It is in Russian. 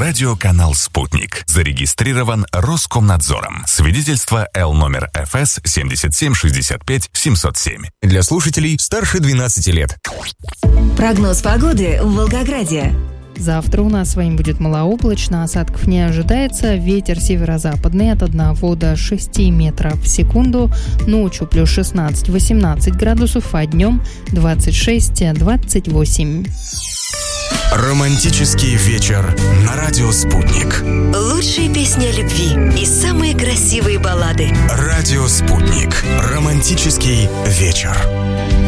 Радиоканал «Спутник». Зарегистрирован Роскомнадзором. Свидетельство Л номер ФС 7765-707. Для слушателей старше 12 лет. Прогноз погоды в Волгограде. Завтра у нас с вами будет малооблачно, осадков не ожидается, ветер северо-западный от 1 до 6 метров в секунду, ночью плюс 16-18 градусов, а днем 26-28. Романтический вечер на радио «Спутник». Лучшие песни о любви и самые красивые баллады. Радио «Спутник». Романтический вечер.